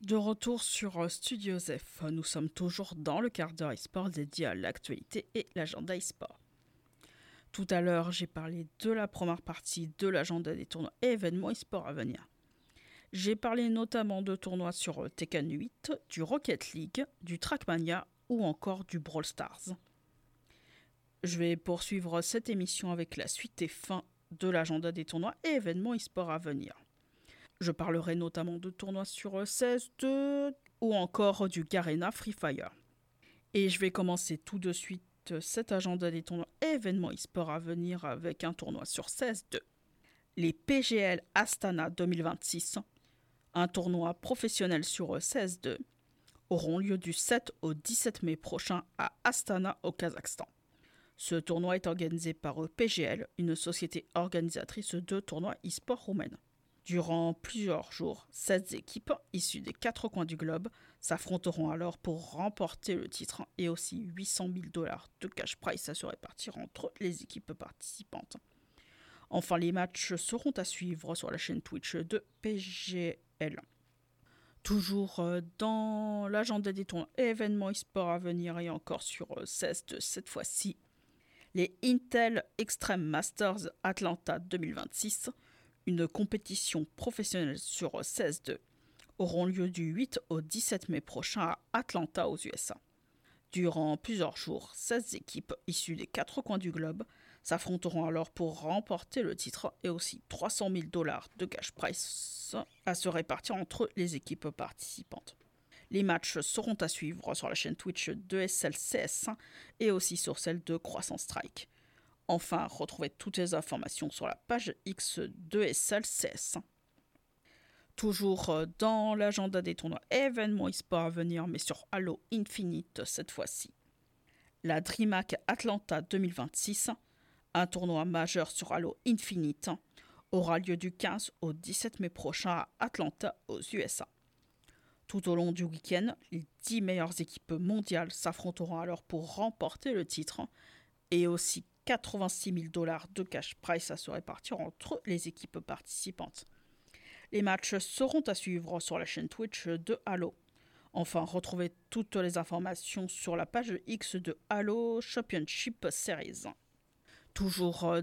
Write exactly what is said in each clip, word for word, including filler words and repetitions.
De retour sur euh, Studio F, nous sommes toujours dans le quart d'heure e-sport dédié à l'actualité et l'agenda e-sport. Tout à l'heure, j'ai parlé de la première partie de l'agenda des tournois et événements e-sport à venir. J'ai parlé notamment de tournois sur Tekken huit, du Rocket League, du Trackmania ou encore du Brawl Stars. Je vais poursuivre cette émission avec la suite et fin de l'agenda des tournois et événements e-sport à venir. Je parlerai notamment de tournois sur C S deux ou encore du Garena Free Fire. Et je vais commencer tout de suite cet agenda des tournois et événements e-sport à venir avec un tournoi sur C S deux. Les P G L Astana deux mille vingt-six, un tournoi professionnel sur C S deux, auront lieu du sept au dix-sept mai prochain à Astana au Kazakhstan. Ce tournoi est organisé par P G L, une société organisatrice de tournois e-sport roumaine. Durant plusieurs jours, seize équipes issues des quatre coins du globe s'affronteront alors pour remporter le titre et aussi huit cent mille dollars de cash prize à se répartir entre les équipes participantes. Enfin, les matchs seront à suivre sur la chaîne Twitch de P G L. Toujours dans l'agenda des tournois et événements e-sport à venir et encore sur C S deux cette fois-ci, les Intel Extreme Masters Atlanta deux mille vingt-six, une compétition professionnelle sur C S deux, auront lieu du huit au dix-sept mai prochain à Atlanta aux U S A. Durant plusieurs jours, seize équipes issues des quatre coins du globe s'affronteront alors pour remporter le titre et aussi trois cent mille dollars de cash prize à se répartir entre les équipes participantes. Les matchs seront à suivre sur la chaîne Twitch de S L C S et aussi sur celle de Croissant Strike. Enfin, retrouvez toutes les informations sur la page X de S L C S. Toujours dans l'agenda des tournois événements e-sport à venir, mais sur Halo Infinite cette fois-ci. La DreamHack Atlanta deux mille vingt-six, un tournoi majeur sur Halo Infinite, aura lieu du quinze au dix-sept mai prochain à Atlanta aux U S A. Tout au long du week-end, les dix meilleures équipes mondiales s'affronteront alors pour remporter le titre et aussi quatre-vingt-six mille dollars de cash prize à se répartir entre les équipes participantes. Les matchs seront à suivre sur la chaîne Twitch de Halo. Enfin, retrouvez toutes les informations sur la page X de Halo Championship Series. Toujours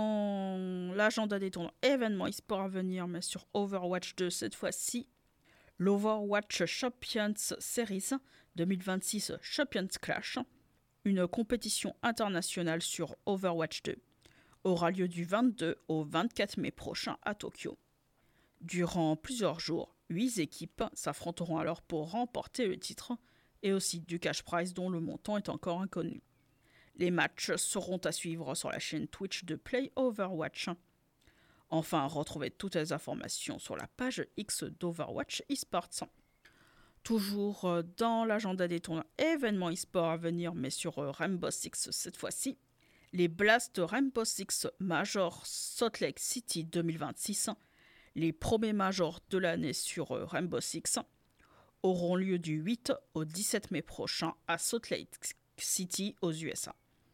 dans l'agenda des tournois événements e-sport à venir, mais sur Overwatch deux cette fois-ci, l'Overwatch Champions Series deux mille vingt-six Champions Clash, une compétition internationale sur Overwatch deux, aura lieu du vingt-deux au vingt-quatre mai prochain à Tokyo. Durant plusieurs jours, huit équipes s'affronteront alors pour remporter le titre et aussi du cash prize dont le montant est encore inconnu. Les matchs seront à suivre sur la chaîne Twitch de Play Overwatch. Enfin, retrouvez toutes les informations sur la page X d'Overwatch eSports. Toujours dans l'agenda des tournois événements e-sport à venir, mais sur Rainbow Six cette fois-ci, les Blast Rainbow Six Major Salt Lake City deux mille vingt-six, les premiers majors de l'année sur Rainbow Six, auront lieu du huit au dix-sept mai prochain à Salt Lake City aux U S A.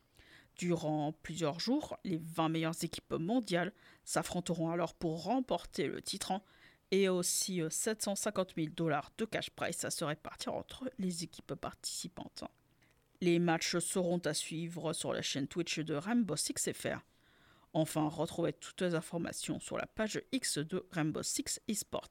Durant plusieurs jours, les vingt meilleures équipes mondiales s'affronteront alors pour remporter le titre et aussi sept cent cinquante mille dollars de cash prize à se répartir entre les équipes participantes. Les matchs seront à suivre sur la chaîne Twitch de Rainbow Six F R. Enfin, retrouvez toutes les informations sur la page X de Rainbow Six eSports.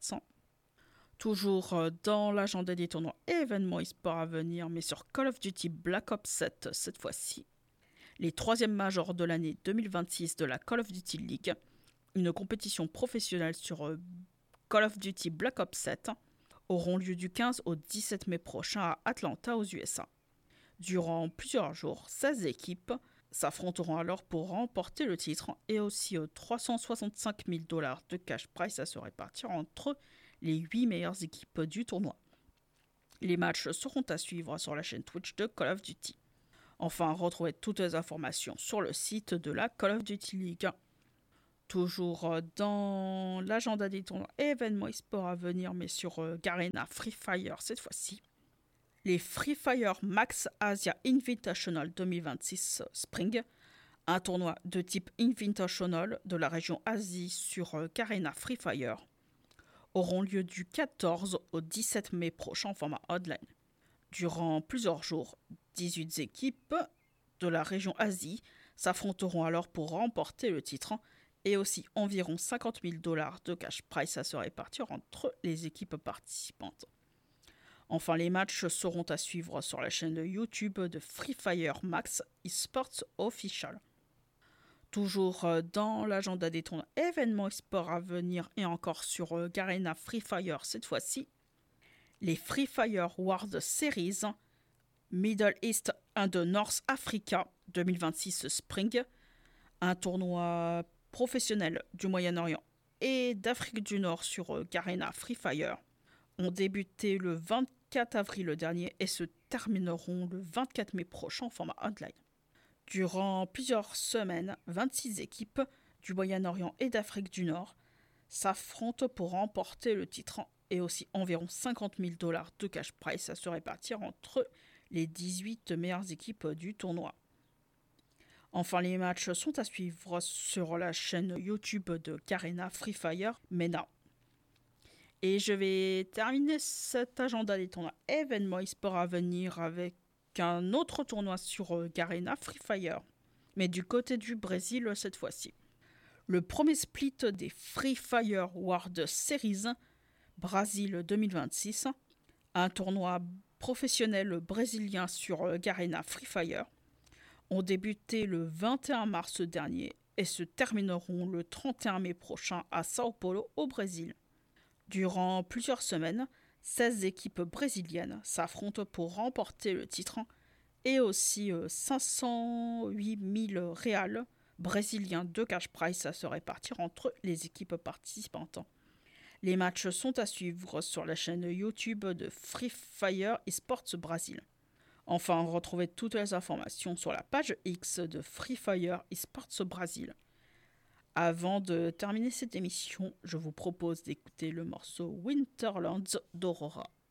Toujours dans l'agenda des tournois et événements e-sport à venir, mais sur Call of Duty Black Ops sept cette fois-ci, les troisièmes majors de l'année deux mille vingt-six de la Call of Duty League, une compétition professionnelle sur Call of Duty Black Ops sept, auront lieu du quinze au dix-sept mai prochain à Atlanta aux U S A. Durant plusieurs jours, seize équipes s'affronteront alors pour remporter le titre et aussi trois cent soixante-cinq mille dollars de cash prize à se répartir entre les huit meilleures équipes du tournoi. Les matchs seront à suivre sur la chaîne Twitch de Call of Duty. Enfin, retrouvez toutes les informations sur le site de la Call of Duty League. Toujours dans l'agenda des tournois et événements e-sport à venir, mais sur Garena Free Fire cette fois-ci, les Free Fire Max Asia Invitational deux mille vingt-six Spring, un tournoi de type Invitational de la région Asie sur Garena Free Fire, auront lieu du quatorze au dix-sept mai prochain en format online. Durant plusieurs jours, dix-huit équipes de la région Asie s'affronteront alors pour remporter le titre et aussi environ cinquante mille dollars de cash prize à se répartir entre les équipes participantes. Enfin, les matchs seront à suivre sur la chaîne YouTube de Free Fire Max eSports Official. Toujours dans l'agenda des tournois événements e-sport à venir et encore sur Garena Free Fire cette fois-ci, les Free Fire World Series Middle East and North Africa deux mille vingt-six Spring, un tournoi professionnel du Moyen-Orient et d'Afrique du Nord sur Garena Free Fire, ont débuté le vingt-quatre avril dernier et se termineront le vingt-quatre mai prochain en format online. Durant plusieurs semaines, vingt-six équipes du Moyen-Orient et d'Afrique du Nord s'affrontent pour remporter le titre et aussi environ cinquante mille dollars de cash prize à se répartir entre les dix-huit meilleures équipes du tournoi. Enfin, les matchs sont à suivre sur la chaîne YouTube de Garena Free Fire MENA. Et je vais terminer cet agenda des tournois événements e-sport à venir avec un autre tournoi sur Garena Free Fire, mais du côté du Brésil cette fois-ci. Le premier split des Free Fire World Series Brésil deux mille vingt-six, un tournoi professionnel brésilien sur Garena Free Fire, ont débuté le vingt et un mars dernier et se termineront le trente et un mai prochain à São Paulo au Brésil. Durant plusieurs semaines, seize équipes brésiliennes s'affrontent pour remporter le titre et aussi cinq cent huit mille réals brésiliens de cash prize à se répartir entre les équipes participantes. Les matchs sont à suivre sur la chaîne YouTube de Free Fire eSports Brésil. Enfin, retrouvez toutes les informations sur la page X de Free Fire eSports Brésil. Avant de terminer cette émission, je vous propose d'écouter le morceau Winterlands d'Aurora.